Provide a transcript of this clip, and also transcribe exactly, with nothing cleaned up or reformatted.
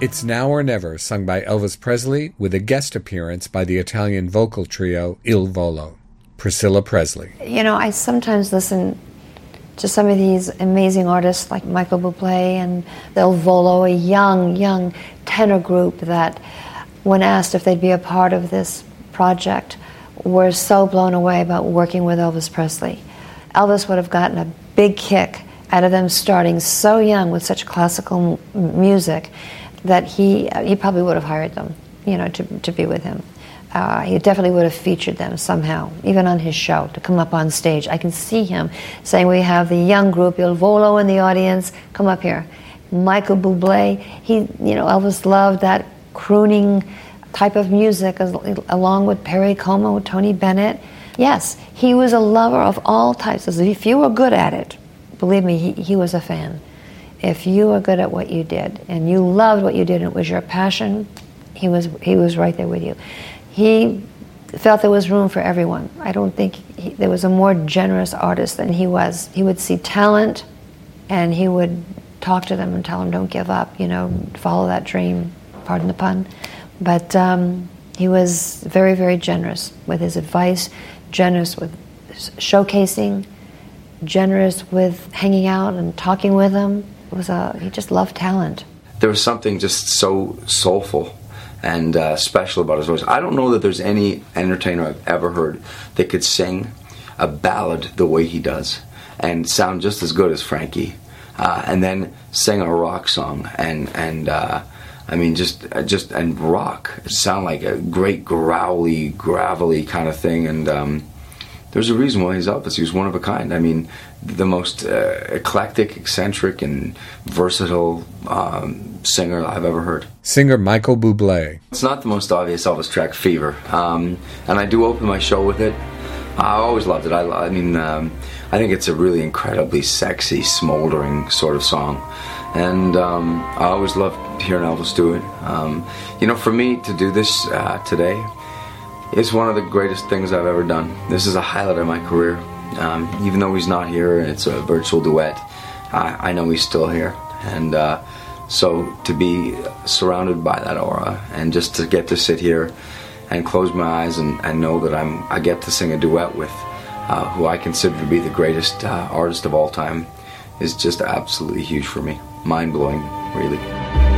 It's Now or Never, sung by Elvis Presley, with a guest appearance by the Italian vocal trio Il Volo. Priscilla Presley. You know, I sometimes listen to some of these amazing artists like Michael Bublé and Il Volo, a young, young tenor group that, when asked if they'd be a part of this project, were so blown away about working with Elvis Presley. Elvis would have gotten a big kick out of them starting so young with such classical m- music that he he probably would have hired them, you know, to to be with him. Uh, he definitely would have featured them somehow, even on his show, to come up on stage. I can see him saying, we have the young group, Il Volo in the audience, come up here. Michael Bublé, he, you know, Elvis loved that crooning type of music, as, along with Perry Como, Tony Bennett. Yes, he was a lover of all types. If you were good at it, believe me, he, he was a fan. If you were good at what you did and you loved what you did and it was your passion, he was he was right there with you. He felt there was room for everyone. I don't think he, there was a more generous artist than he was. He would see talent and he would talk to them and tell them, don't give up, you know, follow that dream, pardon the pun. But um, he was very, very generous with his advice, generous with showcasing, generous with hanging out and talking with them. It was a, he just loved talent. There was something just so soulful and uh, special about his voice. I don't know that there's any entertainer I've ever heard that could sing a ballad the way he does and sound just as good as Frankie, uh, and then sing a rock song and and uh, I mean just just and rock sound like a great growly, gravelly kind of thing. And um, there's a reason why he's Elvis. He was one of a kind. I mean, the most uh, eclectic, eccentric, and versatile um, singer I've ever heard. Singer Michael Bublé. It's not the most obvious Elvis track, Fever, um, and I do open my show with it. I always loved it. I, I mean, um, I think it's a really incredibly sexy, smoldering sort of song, and um, I always loved hearing Elvis do it. Um, you know, for me to do this uh, today, it's one of the greatest things I've ever done. This is a highlight of my career. Um, even though he's not here and it's a virtual duet, I, I know he's still here. And uh, so to be surrounded by that aura and just to get to sit here and close my eyes and, and know that I'm, I get to sing a duet with uh, who I consider to be the greatest uh, artist of all time is just absolutely huge for me. Mind-blowing, really.